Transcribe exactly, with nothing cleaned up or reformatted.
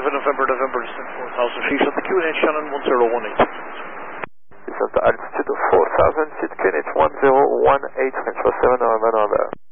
seven November, November, descent four thousand feet at the Q N H Shannon one zero one eight. Descent to altitude of four thousand feet, Q N H one zero one eight, French for seven November, November.